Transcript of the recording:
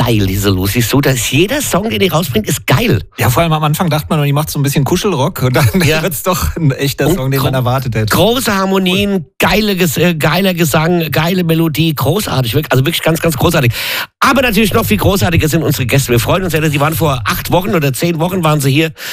geil, diese Lucy Sue. Dass jeder Song, den die rausbringt, ist geil. Ja, vor allem am Anfang dachte man, die macht so ein bisschen Kuschelrock und dann wird es doch ein echter Song, den man erwartet hätte. Große Harmonien, geiler Gesang, geile Melodie, großartig. Also wirklich ganz, ganz großartig. Aber natürlich noch viel großartiger sind unsere Gäste. Wir freuen uns, sie waren vor 8 Wochen oder 10 Wochen waren sie hier